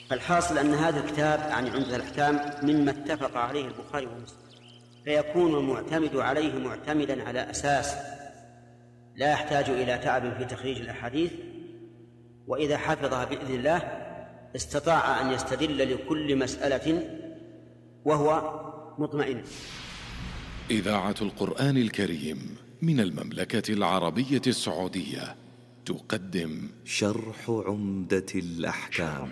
الحاصل أن هذا الكتاب عن عمدة الأحكام مما اتفق عليه البخاري ومسلم، فيكون المعتمد عليه معتمدا على أساس لا يحتاج إلى تعب في تخريج الأحاديث، وإذا حفظها بإذن الله استطاع أن يستدل لكل مسألة وهو مطمئن. إذاعة القرآن الكريم من المملكة العربية السعودية تقدم شرح عمدة الأحكام.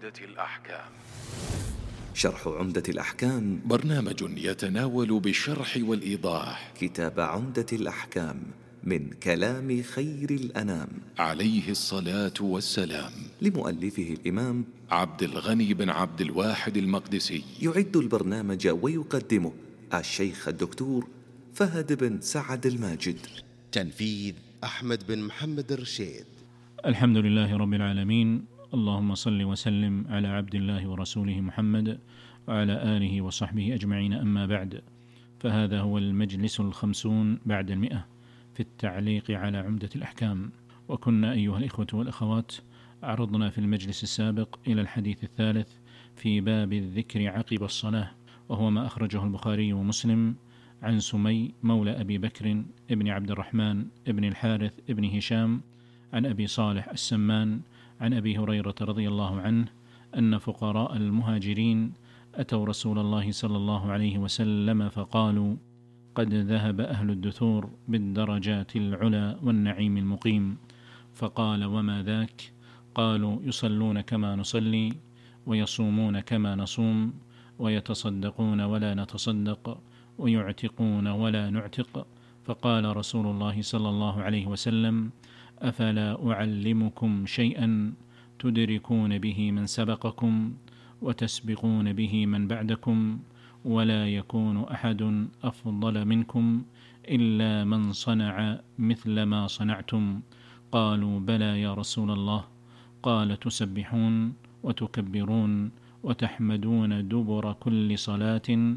شرح عمدة الأحكام برنامج يتناول بالشرح والإيضاح كتاب عمدة الأحكام من كلام خير الأنام عليه الصلاة والسلام، لمؤلفه الإمام عبد الغني بن عبد الواحد المقدسي. يعد البرنامج ويقدمه الشيخ الدكتور فهد بن سعد الماجد. تنفيذ أحمد بن محمد الرشيد. الحمد لله رب العالمين، اللهم صل وسلم على عبد الله ورسوله محمد وعلى آله وصحبه أجمعين، أما بعد، فهذا هو المجلس 50 بعد 100 في التعليق على عمدة الأحكام. وكنا أيها الإخوة والأخوات عرضنا في المجلس السابق إلى الحديث الثالث في باب الذكر عقب الصلاة، وهو ما أخرجه البخاري ومسلم عن سمي مولى أبي بكر ابن عبد الرحمن ابن الحارث ابن هشام عن أبي صالح السمان عن أبي هريرة رضي الله عنه أن فقراء المهاجرين أتوا رسول الله صلى الله عليه وسلم فقالوا: قد ذهب أهل الدثور بالدرجات العلى والنعيم المقيم. فقال: وما ذاك؟ قالوا: يصلون كما نصلي، ويصومون كما نصوم، ويتصدقون ولا نتصدق، ويعتقون ولا نعتق. فقال رسول الله صلى الله عليه وسلم: أفلا أعلمكم شيئا تدركون به من سبقكم وتسبقون به من بعدكم، ولا يكون أحد أفضل منكم إلا من صنع مثل ما صنعتم. قالوا: بلى يا رسول الله. قال: تسبحون وتكبرون وتحمدون دبر كل صلاة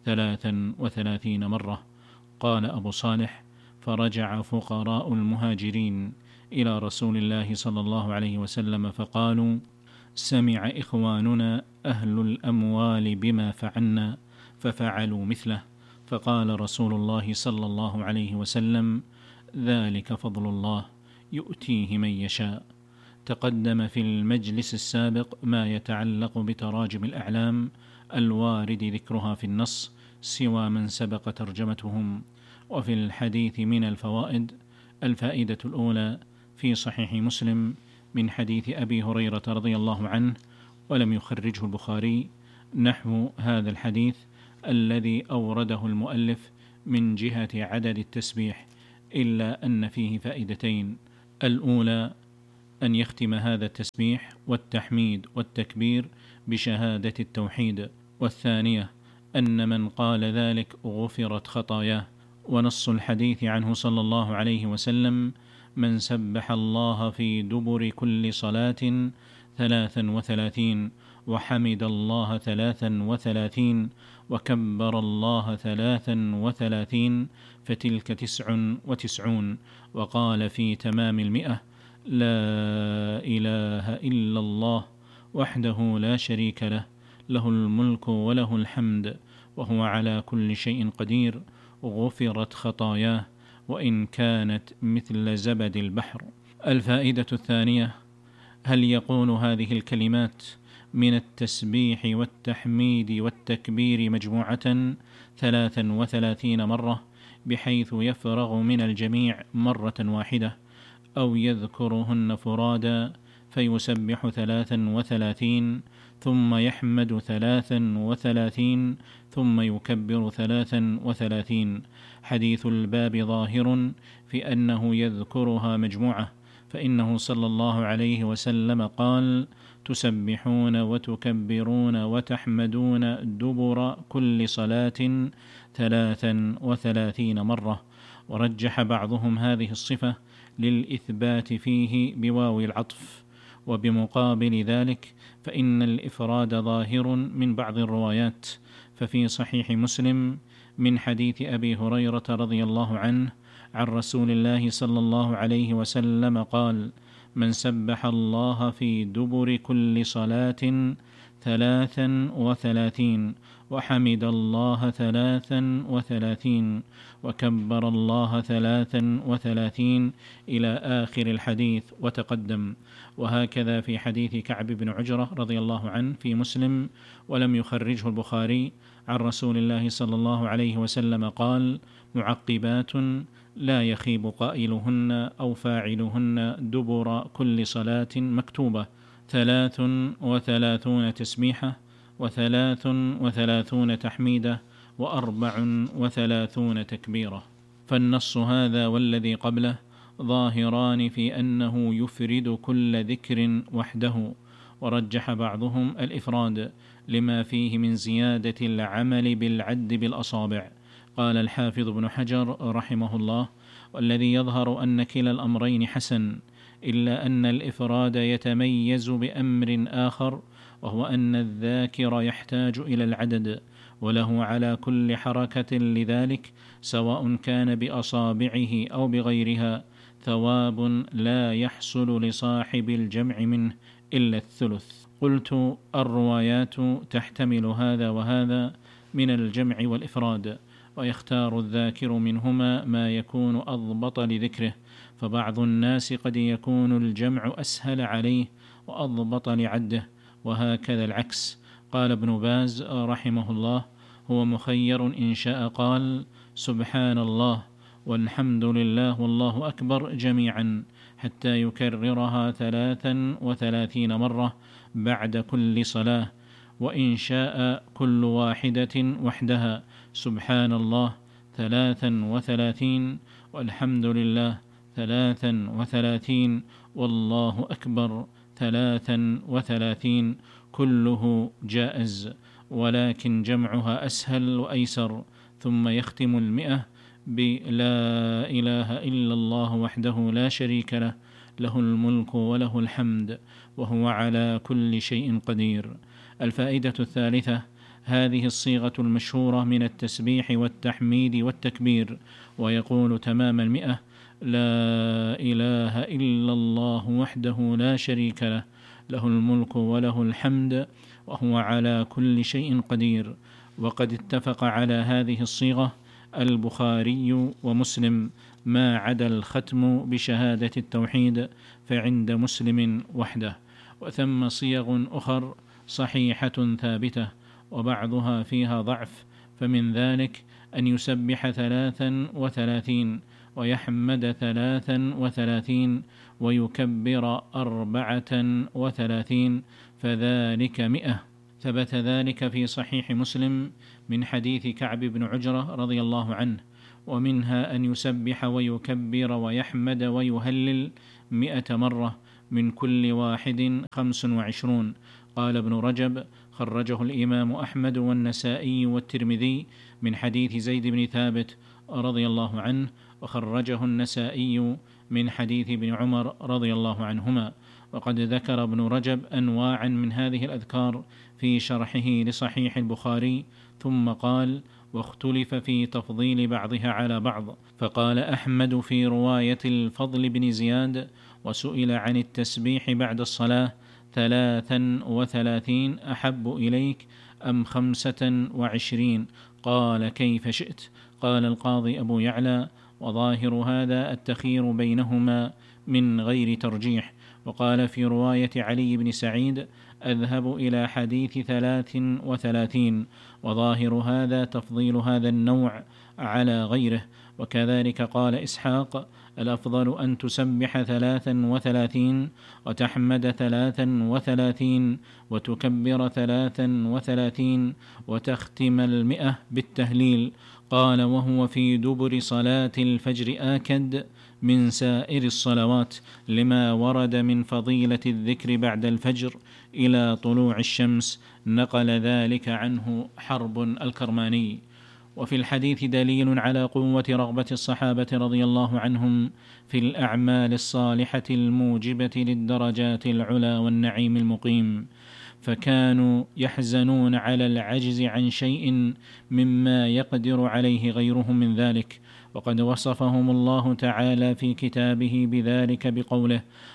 33 مرة. قال أبو صالح: فرجع فقراء المهاجرين إلى رسول الله صلى الله عليه وسلم فقالوا: سمع إخواننا أهل الأموال بما فعلنا ففعلوا مثله. فقال رسول الله صلى الله عليه وسلم: ذلك فضل الله يؤتيه من يشاء. تقدم في المجلس السابق ما يتعلق بتراجم الأعلام الوارد ذكرها في النص سوى من سبق ترجمتهم. وفي الحديث من الفوائد الفائدة الأولى في صحيح مسلم من حديث أبي هريرة رضي الله عنه، ولم يخرجه البخاري، نحو هذا الحديث الذي أورده المؤلف من جهة عدد التسبيح، إلا أن فيه فائدتين: الأولى أن يختم هذا التسبيح والتحميد والتكبير بشهادة التوحيد، والثانية أن من قال ذلك غفرت خطاياه. ونص الحديث عنه صلى الله عليه وسلم: من سبح الله في دبر كل صلاة 33 وحمد الله 33 وكبر الله 33 فتلك 99. وقال في تمام 100: لا إله إلا الله وحده لا شريك له، له الملك وله الحمد وهو على كل شيء قدير، غفرت خطاياه وإن كانت مثل زبد البحر. الفائدة الثانية: هل يقول هذه الكلمات من التسبيح والتحميد والتكبير مجموعة 33 مرة بحيث يفرغ من الجميع مرة واحدة، أو يذكرهن فرادا فيسبح 33 ثم يحمد 33 ثم يكبر 33؟ حديث الباب ظاهر في أنه يذكرها مجموعة، فإنه صلى الله عليه وسلم قال: تسبحون وتكبرون وتحمدون دبر كل صلاة 33 مرة. ورجح بعضهم هذه الصفة للإثبات فيه بواو العطف. وبمقابل ذلك فإن الإفراد ظاهر من بعض الروايات، ففي صحيح مسلم من حديث أبي هريرة رضي الله عنه عن رسول الله صلى الله عليه وسلم قال: من سبح الله في دبر كل صلاة 33 وحمد الله 33 وكبر الله 33 إلى آخر الحديث وتقدم. وهكذا في حديث كعب بن عجرة رضي الله عنه في مسلم ولم يخرجه البخاري عن رسول الله صلى الله عليه وسلم قال: معقبات لا يخيب قائلهن أو فاعلهن دبر كل صلاة مكتوبة 33 تسبيحة 33 تحميدة 34 تكبيرة. فالنص هذا والذي قبله ظاهران في أنه يفرد كل ذكر وحده، ورجح بعضهم الإفراد لما فيه من زيادة العمل بالعد بالأصابع. قال الحافظ ابن حجر رحمه الله: والذي يظهر أن كلا الأمرين حسن، إلا أن الإفراد يتميز بأمر آخر، وهو أن الذاكر يحتاج إلى العدد، وله على كل حركة لذلك سواء كان بأصابعه أو بغيرها ثواب لا يحصل لصاحب الجمع منه إلا الثلث. قلت: الروايات تحتمل هذا وهذا من الجمع والإفراد، ويختار الذاكر منهما ما يكون أضبط لذكره، فبعض الناس قد يكون الجمع أسهل عليه وأضبط لعده، وهكذا العكس. قال ابن باز رحمه الله: هو مخير إن شاء قال سبحان الله والحمد لله والله أكبر جميعا حتى يكررها 33 مرة بعد كل صلاة، وإن شاء كل واحدة وحدها سبحان الله 33 والحمد لله 33 والله أكبر 33، كله جائز، ولكن جمعها أسهل وأيسر. ثم يختم 100 بلا إله إلا الله وحده لا شريك له، له الملك وله الحمد وهو على كل شيء قدير. الفائدة الثالثة: هذه الصيغة المشهورة من التسبيح والتحميد والتكبير، ويقول تمام 100: لا إله إلا الله وحده لا شريك له، له الملك وله الحمد وهو على كل شيء قدير. وقد اتفق على هذه الصيغة البخاري ومسلم، ما عدا الختم بشهادة التوحيد فعند مسلم وحده. وثم صيغ أخر صحيحة ثابتة وبعضها فيها ضعف، فمن ذلك أن يسبح 33 ويحمد 33 ويكبر 34 فذلك 100. ثبت ذلك في صحيح مسلم من حديث كعب بن عجرة رضي الله عنه، ومنها أن يسبح ويكبر ويحمد ويهلل 100 مرة، من كل واحد 25. قال ابن رجب: خرجه الإمام أحمد والنسائي والترمذي من حديث زيد بن ثابت رضي الله عنه، وخرجه النسائي من حديث ابن عمر رضي الله عنهما. وقد ذكر ابن رجب أنواعا من هذه الأذكار في شرحه لصحيح البخاري، ثم قال: واختلف في تفضيل بعضها على بعض. فقال أحمد في رواية الفضل بن زياد: وسئل عن التسبيح بعد الصلاة 33 أحب إليك أم 25؟ قال: كيف شئت. قال القاضي أبو يعلى: وظاهر هذا التخير بينهما من غير ترجيح. وقال في رواية علي بن سعيد: أذهب إلى حديث 33، وظاهر هذا تفضيل هذا النوع على غيره. وكذلك قال إسحاق: الأفضل أن تسبح 33 وتحمد 33 وتكبر 33 وتختم 100 بالتهليل. قال: وهو في دبر صلاة الفجر آكد من سائر الصلوات، لما ورد من فضيلة الذكر بعد الفجر إلى طلوع الشمس، نقل ذلك عنه حرب الكرماني. وفي الحديث دليل على قوة رغبة الصحابة رضي الله عنهم في الأعمال الصالحة الموجبة للدرجات العلى والنعيم المقيم، فكانوا يحزنون على العجز عن شيء مما يقدر عليه غيرهم من ذلك. وقد وصفهم الله تعالى في كتابه بذلك بقوله: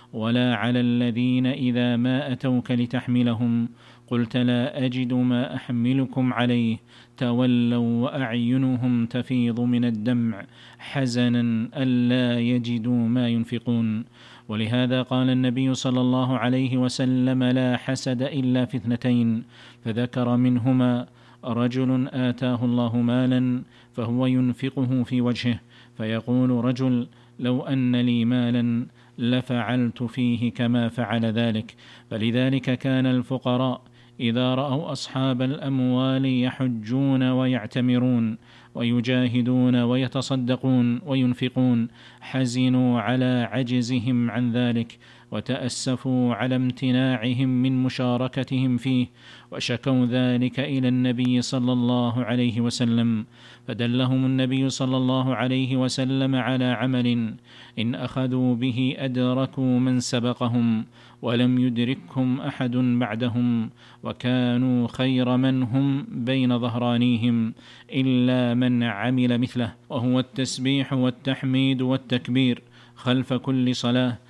ولا على الذين إذا ما أتوك لتحملهم قلت لا أجد ما أحملكم عليه تولوا وأعينهم تفيض من الدمع حزنا ألا يجدوا ما ينفقون. ولهذا قال النبي صلى الله عليه وسلم لا حسد إلا في اثنتين، فذكر منهما رجل آتاه الله مالا فهو ينفقه في وجهه فيقول رجل لو أن لي مالا لفعلت فيه كما فعل ذلك. فلذلك كان الفقراء إذا رأوا أصحاب الأموال يحجون ويعتمرون ويجاهدون ويتصدقون وينفقون حزنوا على عجزهم عن ذلك وتأسفوا على امتناعهم من مشاركتهم فيه، وشكوا ذلك إلى النبي صلى الله عليه وسلم، فدلهم النبي صلى الله عليه وسلم على عمل إن أخذوا به أدركوا من سبقهم ولم يدركهم أحد بعدهم، وكانوا خير من هم بين ظهرانيهم إلا من عمل مثله، وهو التسبيح والتحميد والتكبير خلف كل صلاة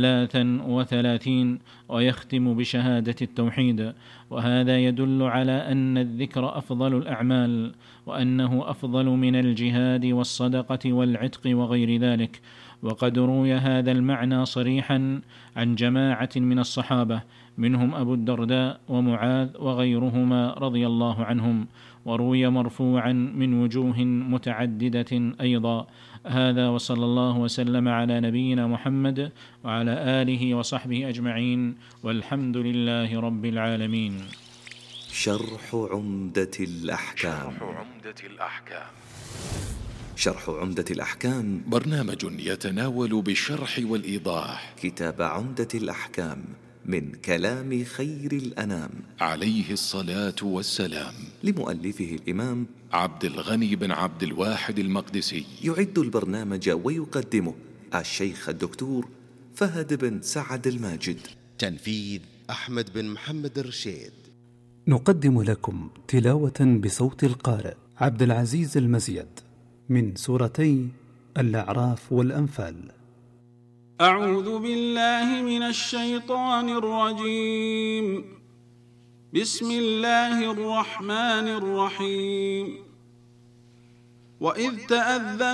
33 ويختم بشهادة التوحيد. وهذا يدل على أن الذكر أفضل الأعمال، وأنه أفضل من الجهاد والصدقة والعتق وغير ذلك. وقد روي هذا المعنى صريحا عن جماعة من الصحابة منهم أبو الدرداء ومعاذ وغيرهما رضي الله عنهم، وروي مرفوعا من وجوه متعددة أيضا. هذا وصلى الله وسلم على نبينا محمد وعلى آله وصحبه أجمعين، والحمد لله رب العالمين. شرح عمدة الأحكام. شرح عمدة الأحكام برنامج يتناول بالشرح والإيضاح كتاب عمدة الأحكام من كلام خير الأنام عليه الصلاة والسلام لمؤلفه الإمام عبد الغني بن عبد الواحد المقدسي. يعد البرنامج ويقدمه الشيخ الدكتور فهد بن سعد الماجد. تنفيذ أحمد بن محمد الرشيد. نقدم لكم تلاوة بصوت القارئ عبد العزيز المزيد من سورتي الأعراف والأنفال. أعوذ بالله من الشيطان الرجيم. بسم الله الرحمن الرحيم. وإذ تأذن